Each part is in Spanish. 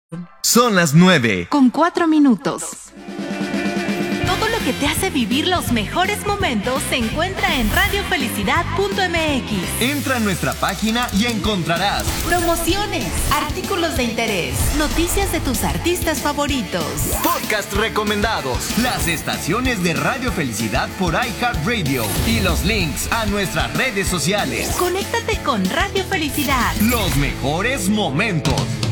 Son las 9:04. Todo lo que te hace vivir los mejores momentos se encuentra en radiofelicidad.mx. Entra a nuestra página y encontrarás promociones, artículos de interés, noticias de tus artistas favoritos, podcast recomendados, las estaciones de Radio Felicidad por iHeartRadio y los links a nuestras redes sociales. Conéctate con Radio Felicidad. Los mejores momentos.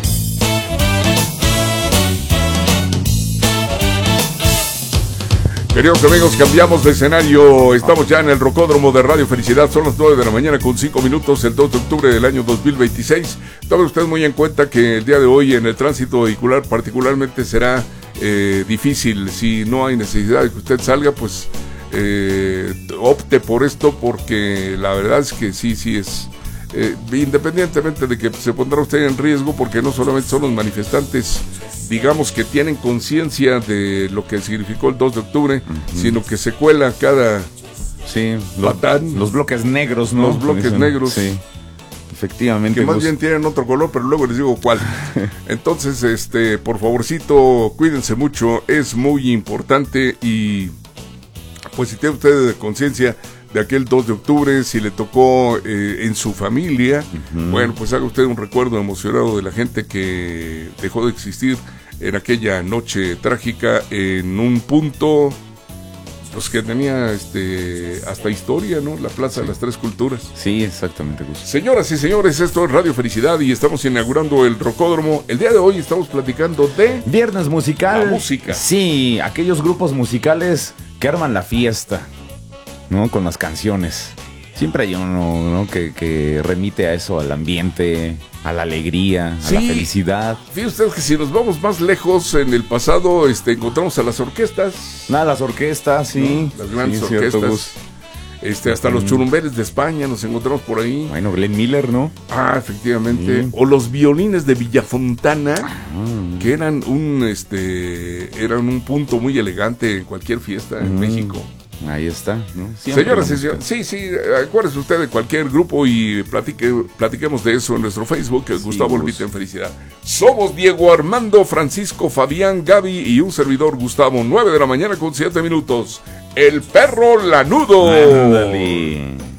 Queridos amigos, cambiamos de escenario. Estamos ya en el Rocódromo de Radio Felicidad. Son las 9 de la mañana con 5 minutos, el 2 de octubre del año 2026. Tome usted muy en cuenta que el día de hoy en el tránsito vehicular particularmente será difícil. Si no hay necesidad de que usted salga, pues opte por esto, porque la verdad es que sí es... independientemente de que se pondrá usted en riesgo, porque no solamente son los manifestantes, digamos, que tienen conciencia de lo que significó el 2 de octubre, sino que se cuela cada patán. Los bloques negros, ¿no? Los bloques negros. Sí, efectivamente. Que más bien tienen otro color, pero luego les digo cuál. Entonces, por favorcito, cuídense mucho, es muy importante. Y pues si tiene usted conciencia de aquel 2 de octubre, si le tocó en su familia, bueno, pues haga usted un recuerdo emocionado de la gente que dejó de existir en aquella noche trágica en un punto pues que tenía hasta historia, ¿no? La Plaza de las Tres Culturas. Sí, exactamente, Gus. Señoras y señores, esto es Radio Felicidad y estamos inaugurando el Rocódromo. El día de hoy estamos platicando de... Viernes musical. La música. Sí, aquellos grupos musicales que arman la fiesta, ¿no? Con las canciones. Siempre hay uno, ¿no? que remite a eso, al ambiente, a la alegría, a la felicidad. Fíjate usted que si nos vamos más lejos en el pasado, encontramos a las orquestas. Las orquestas, sí. ¿No? Las grandes orquestas. Hasta los churumbeles de España nos encontramos por ahí. Bueno, Glenn Miller, ¿no? Ah, efectivamente. O los violines de Villafontana, que eran un punto muy elegante en cualquier fiesta en México. Ahí está, ¿no? Señoras y señores, sí, acuérdese usted de cualquier grupo y platiquemos de eso en nuestro Facebook, Gustavo Olvite en Felicidad. Somos Diego Armando, Francisco, Fabián, Gaby y un servidor, Gustavo. 9 de la mañana con 7 minutos. El perro lanudo. Ándale.